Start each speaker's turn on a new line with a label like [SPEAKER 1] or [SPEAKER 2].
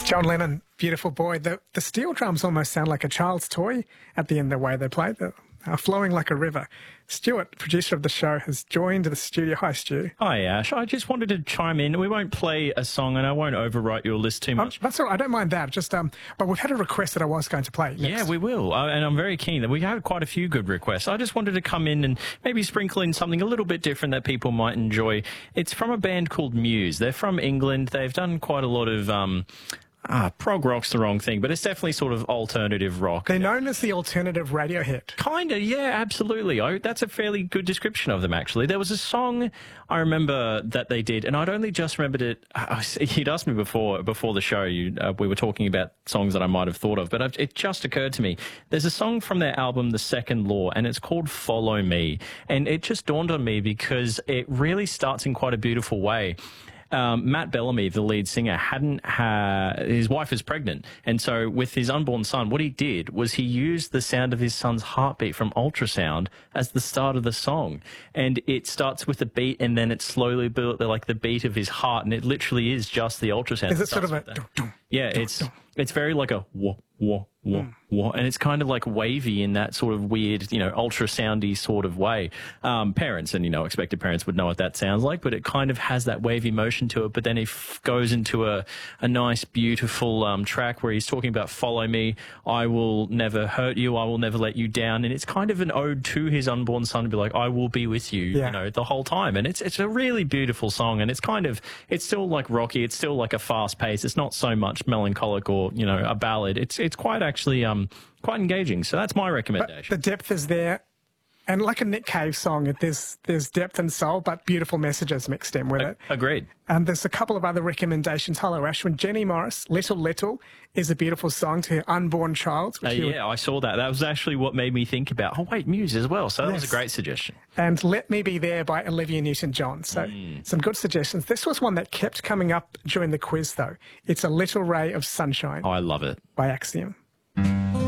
[SPEAKER 1] John Lennon, Beautiful Boy. The steel drums almost sound like a child's toy at the end, the way they play. They're flowing like a river. Stuart, producer of the show, has joined the studio. Hi, Stu.
[SPEAKER 2] Hi, Ash. I just wanted to chime in. We won't play a song, and I won't overwrite your list too much.
[SPEAKER 1] That's all right. I don't mind that. Just, but we've had a request that I was going to play next.
[SPEAKER 2] Yeah, we will. And I'm very keen that we had quite a few good requests. I just wanted to come in and maybe sprinkle in something a little bit different that people might enjoy. It's from a band called Muse. They're from England. They've done quite a lot of... prog rock's the wrong thing, but it's definitely sort of alternative rock.
[SPEAKER 1] They're known as the alternative Radiohead.
[SPEAKER 2] Kind of, yeah, absolutely. That's a fairly good description of them, actually. There was a song I remember that they did, and I'd only just remembered it. You'd asked me before the show, we were talking about songs that I might have thought of, but it just occurred to me. There's a song from their album, The Second Law, and it's called Follow Me. And it just dawned on me because it really starts in quite a beautiful way. Matt Bellamy, the lead singer, his wife is pregnant. And so with his unborn son, what he did was he used the sound of his son's heartbeat from ultrasound as the start of the song. And it starts with a beat and then it slowly built like the beat of his heart. And it literally is just the ultrasound.
[SPEAKER 1] Is it sort of a...
[SPEAKER 2] Yeah, it's very like a wah, wah, wah, wah, and it's kind of like wavy in that sort of weird, ultrasoundy sort of way. Parents and, expected parents would know what that sounds like, but it kind of has that wavy motion to it. But then it goes into a nice, beautiful track where he's talking about follow me, I will never hurt you, I will never let you down. And it's kind of an ode to his unborn son to be like, I will be with you, the whole time. And it's a really beautiful song. And it's still like rocky. It's still like a fast pace. It's not so much melancholic or, a ballad. It's quite actually quite engaging. So that's my recommendation.
[SPEAKER 1] But the depth is there. And like a Nick Cave song, there's depth and soul, but beautiful messages mixed in with it.
[SPEAKER 2] Agreed.
[SPEAKER 1] And there's a couple of other recommendations. Hello, Ashwin. Jenny Morris, Little Little, is a beautiful song to her unborn child.
[SPEAKER 2] Yeah, I saw that. That was actually what made me think about, Muse as well. So that was a great suggestion.
[SPEAKER 1] And Let Me Be There by Olivia Newton-John. So some good suggestions. This was one that kept coming up during the quiz, though. It's A Little Ray of Sunshine.
[SPEAKER 2] Oh, I love it.
[SPEAKER 1] By Axiom.